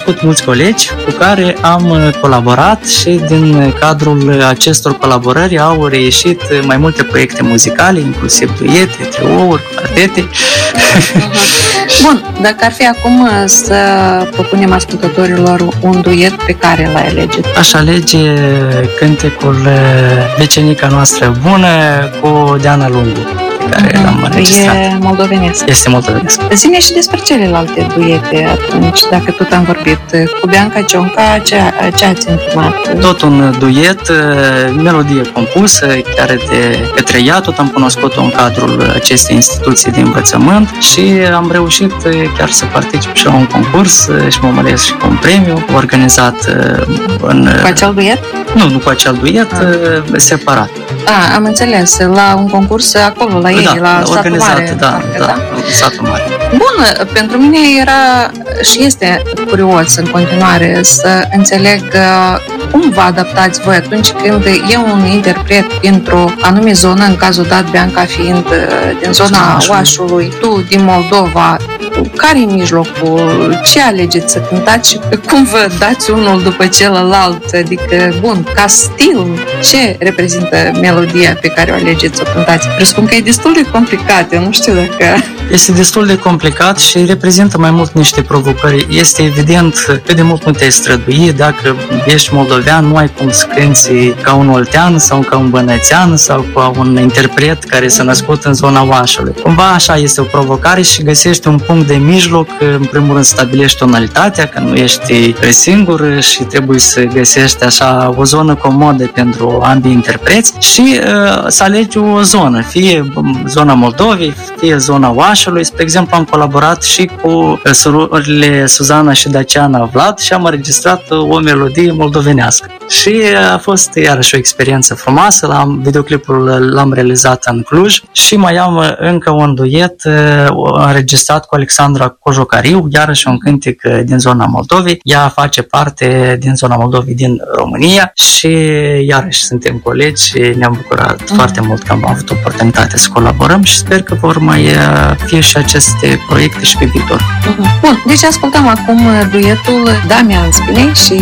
cunoscut mulți colegi cu care am colaborat și din cadrul acestor colaborări au reieșit mai multe proiecte muzicale, inclusiv duete, triouri, quartete. Bun, dacă ar fi acum să propunem ascultătorilor un duet pe care l-ai alege? Aș alege cântecul Vecenica noastră bună cu Diana Lungu, care l-am înregistrat. E moldovenesc. Este moldovenesc. Zi-ne și despre celelalte duete atunci, dacă tot am vorbit. Cu Bianca Cionca, ce ați întrebat? Tot un duet, melodie compusă, chiar de către ea, tot am cunoscut-o în cadrul acestei instituții de învățământ și am reușit chiar să particip și la un concurs și mă măresc și cu un premiu organizat în... Cu acel duet? Nu cu acel duet, separat. Am înțeles, la un concurs acolo, la ei, la Satul Mare. Da, Satul Mare. Bun, pentru mine era și este curios în continuare să înțeleg cum vă adaptați voi atunci când e un interpret dintr-o anume zonă, în cazul dat Bianca fiind din zona Oașului, tu din Moldova. Care-i mijlocul? Ce alegeți să cântați și cum vă dați unul după celălalt? Adică, bun, ca stil, ce reprezintă melodia pe care o alegeți să o cântați? Presupun că e destul de complicat, eu nu știu dacă... Este destul de complicat și reprezintă mai mult niște provocări. Este evident cât de mult nu te-ai strădui. Dacă ești moldovean, nu ai cum să cânti ca un oltean sau ca un bănățean sau ca un interpret care s-a născut în zona Oașului. Cumva așa este o provocare și găsești un punct de mijloc. În primul rând stabilești tonalitatea, că nu ești singur și trebuie să găsești așa o zonă comodă pentru ambii interpreți și să alegi o zonă, fie zona Moldovei, fie zona Oașului. Spre exemplu, am colaborat și cu surorile Suzana și Daciana Vlad și am înregistrat o melodie moldovenească. Și a fost iarăși o experiență frumoasă. Videoclipul l-am realizat în Cluj și mai am încă un duet înregistrat cu Alexandra Cojocariu, iarăși un cântec din zona Moldovei. Ea face parte din zona Moldovei din România și iarăși suntem colegi și ne-am bucurat foarte mult că am avut oportunitatea să colaborăm și sper că vor mai fi și aceste proiecte și pe viitor. Bun, deci ascultăm acum duetul Damian Spinei și